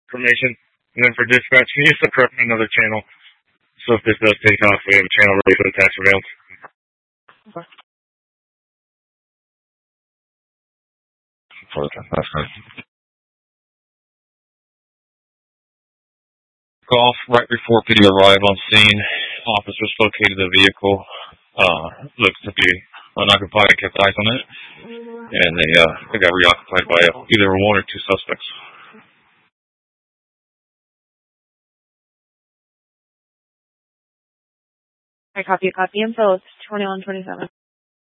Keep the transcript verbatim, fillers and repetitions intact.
information. And then for dispatch, can you just correct another channel? So if this does take off, we have a channel ready for the tax surveillance. Okay. That's right. Golf right before P D arrived on scene. Officers located the vehicle. Uh, looks to be unoccupied and kept eyes on it. And they, uh, they got reoccupied by either one or two suspects. I copy, copy info. It's twenty-one twenty-seven.